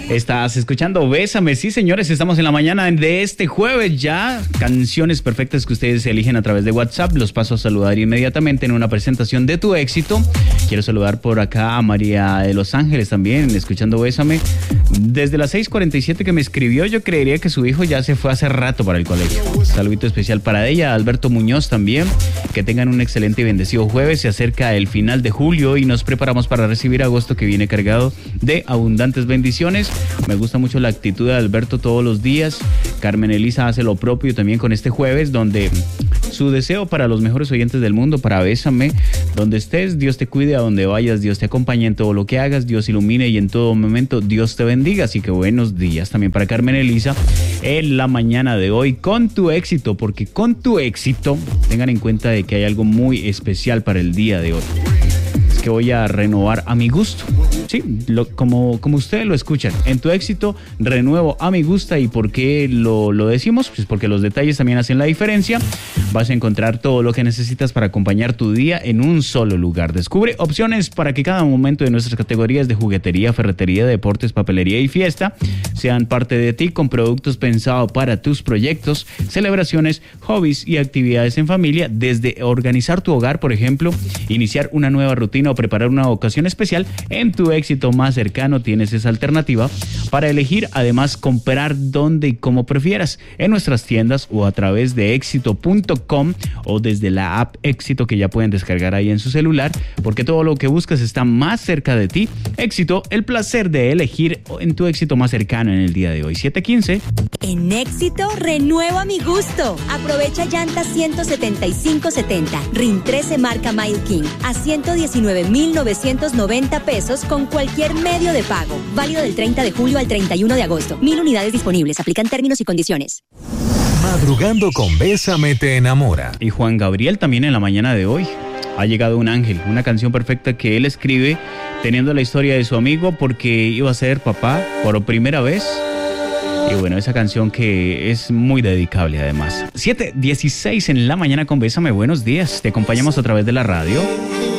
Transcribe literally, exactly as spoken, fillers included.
Estás escuchando Bésame, sí señores, estamos en la mañana de este jueves ya. Canciones perfectas que ustedes eligen a través de WhatsApp. Los paso a saludar inmediatamente en una presentación de tu éxito. Quiero saludar por acá a María de Los Ángeles también, escuchando Bésame. Desde las seis cuarenta y siete que me escribió, yo creería que su hijo ya se fue hace rato para el colegio. Saludito especial para ella, Alberto Muñoz también. Que tengan un excelente y bendecido jueves. Se acerca el final de julio y nos preparamos para recibir agosto, que viene cargado de abundantes bendiciones. Me gusta mucho la actitud de Alberto todos los días. Carmen Elisa hace lo propio también con este jueves, donde su deseo para los mejores oyentes del mundo, para Bésame, donde estés, Dios te cuide, a donde vayas, Dios te acompañe en todo lo que hagas, Dios ilumine y en todo momento Dios te bendiga. Así que buenos días también para Carmen Elisa en la mañana de hoy con tu éxito, porque con tu éxito tengan en cuenta de que hay algo muy especial para el día de hoy. Que voy a renovar a mi gusto. Sí, lo, como, como ustedes lo escuchan. En tu éxito, renuevo a mi gusto. ¿Y por qué lo, lo decimos? Pues porque los detalles también hacen la diferencia. Vas a encontrar todo lo que necesitas para acompañar tu día en un solo lugar. Descubre opciones para que cada momento de nuestras categorías de juguetería, ferretería, deportes, papelería y fiesta sean parte de ti, con productos pensados para tus proyectos, celebraciones, hobbies y actividades en familia. Desde organizar tu hogar, por ejemplo, iniciar una nueva rutina o preparar una ocasión especial. En tu éxito más cercano tienes esa alternativa para elegir, además comprar donde y como prefieras, en nuestras tiendas o a través de éxito punto com o desde la app Éxito, que ya pueden descargar ahí en su celular, porque todo lo que buscas está más cerca de ti. Éxito, el placer de elegir en tu éxito más cercano en el día de hoy. siete quince. En Éxito, renuevo a mi gusto. Aprovecha llantas ciento setenta y cinco setenta, R I N trece marca Mile King a ciento diecinueve mil novecientos noventa pesos con cualquier medio de pago. Válido del treinta de julio al treinta y uno de agosto. Mil unidades disponibles. Aplican términos y condiciones. Madrugando con Bésame te enamora. Y Juan Gabriel también en la mañana de hoy. Ha llegado un ángel, una canción perfecta que él escribe teniendo la historia de su amigo porque iba a ser papá por primera vez. Y bueno, esa canción que es muy dedicable además. siete dieciséis en la mañana con Bésame, buenos días. Te acompañamos a través de la radio.